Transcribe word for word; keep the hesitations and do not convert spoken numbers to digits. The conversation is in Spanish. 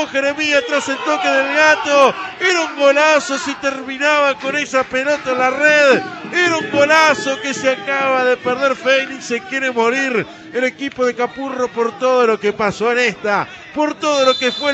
Llegó Jeremías tras el toque del Gato. Era un golazo si terminaba con esa pelota en la red. Era un golazo que se acaba de perder Fénix. Se quiere morir el equipo de Capurro por todo lo que pasó en esta. Por todo lo que fue